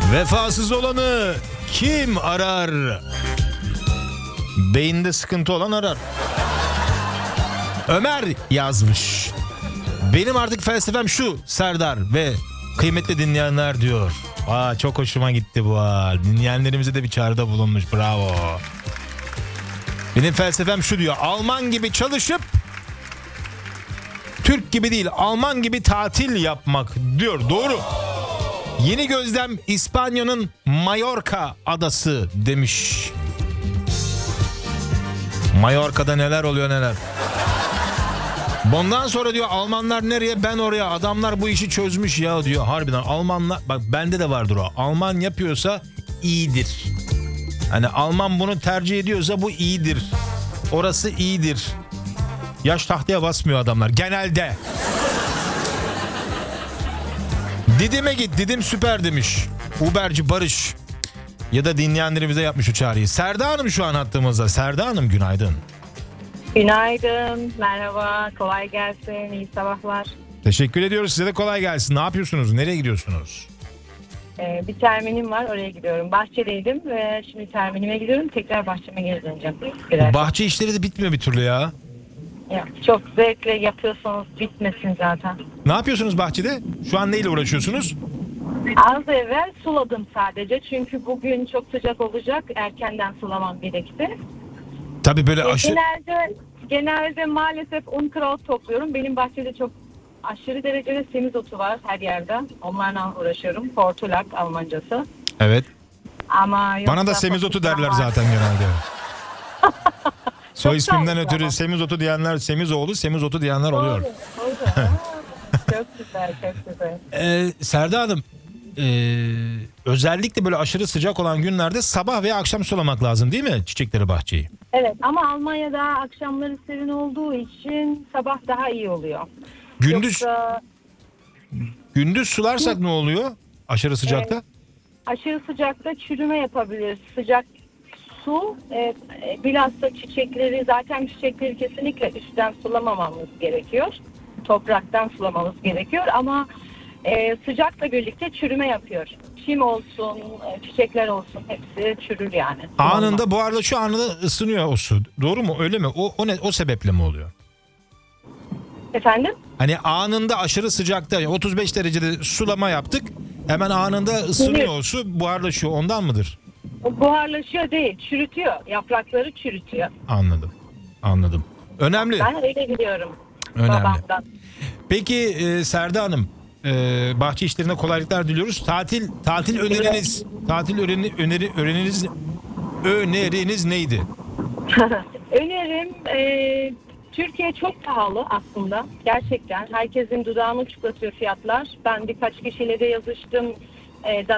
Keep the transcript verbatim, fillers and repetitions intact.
Vefasız olanı kim arar? Beyinde sıkıntı olan arar. Ömer yazmış. Benim artık felsefem şu Serdar ve kıymetli dinleyenler diyor. Aa, çok hoşuma gitti bu hal. Dinleyenlerimize de bir çağrıda bulunmuş. Bravo. Benim felsefem şu diyor. Alman gibi çalışıp Türk gibi değil, Alman gibi tatil yapmak diyor. Doğru. Yeni gözlem İspanya'nın Mallorca adası demiş. Mallorca'da neler oluyor neler. Bundan sonra diyor Almanlar nereye ben oraya, adamlar bu işi çözmüş ya diyor. Harbiden Almanlar, bak bende de vardır o. Alman yapıyorsa iyidir. Hani Alman bunu tercih ediyorsa bu iyidir. Orası iyidir. Yaş tahtaya basmıyor adamlar genelde. Didim'e git, Didim süper demiş Uberci Barış. Ya da dinleyenlerimize yapmış o çağrıyı. Serda Hanım şu an hattımızda. Serda Hanım günaydın. Günaydın, merhaba, kolay gelsin, iyi sabahlar. Teşekkür ediyoruz, size de kolay gelsin. Ne yapıyorsunuz, nereye gidiyorsunuz? Ee, bir terminim var, oraya gidiyorum. Bahçedeydim ve şimdi terminime gidiyorum, tekrar bahçeme geri döneceğim. Birer. Bahçe işleri de bitmiyor bir türlü ya. Ya, çok zevkle yapıyorsanız bitmesin zaten. Ne yapıyorsunuz bahçede? Şu an neyle uğraşıyorsunuz? Az evvel suladım sadece çünkü bugün çok sıcak olacak, erkenden sulamam gerekti. Tabii böyle Ee, aşı... Genelde, genelde maalesef unkraut topluyorum. Benim bahçede çok aşırı derecede semizotu var her yerde. Onlarla uğraşıyorum. Portulak Almancası. Evet. Ama Bana da semizotu derler zaten genelde. Soy ismimden ötürü ama. Semizotu diyenler Semizoğlu, Semizotu diyenler oluyor. Doğru, doğru. Çok güzel, çok güzel. Ee, Serda Hanım, e, özellikle böyle aşırı sıcak olan günlerde sabah veya akşam sulamak lazım değil mi çiçekleri, bahçeyi? Evet, ama Almanya'da akşamları serin olduğu için sabah daha iyi oluyor. Gündüz Yoksa, gündüz sularsak ne oluyor aşırı sıcakta? e, aşırı sıcakta çürüme yapabilir. Sıcak su, e, bilhassa çiçekleri, zaten çiçekleri kesinlikle üstten sulamamamız gerekiyor. Topraktan sulamamız gerekiyor ama e, sıcakla birlikte çürüme yapıyor. Çim olsun, e, çiçekler olsun hepsi çürür yani. Anında buharlaşıyor, anında ısınıyor o su. Doğru mu? Öyle mi? O o ne o sebeple mi oluyor? Efendim? Hani anında aşırı sıcakta otuz beş derecede sulama yaptık. Hemen anında ısınıyor o su, buharlaşıyor. Ondan mıdır? Buharlaşıyor değil, çürütüyor. Yaprakları çürütüyor. Anladım. Anladım. Önemli. Ben öyle biliyorum. Önemli. Babamdan. Peki e, Serda Hanım, e, bahçe işlerine kolaylıklar diliyoruz. Tatil tatil öneriniz, tatil öneri, öneri öneriniz öneriniz neydi? Önerim, e, Türkiye çok pahalı aslında. Gerçekten herkesin dudağını çıtlatıyor fiyatlar. Ben birkaç kişiyle de yazıştım. E,